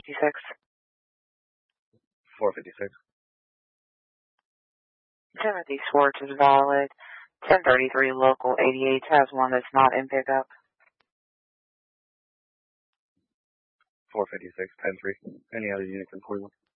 456. Timothy Swartz is valid. 1033 local 88 has one that's not in pickup. 456, 10-3. Any other units in Cleveland?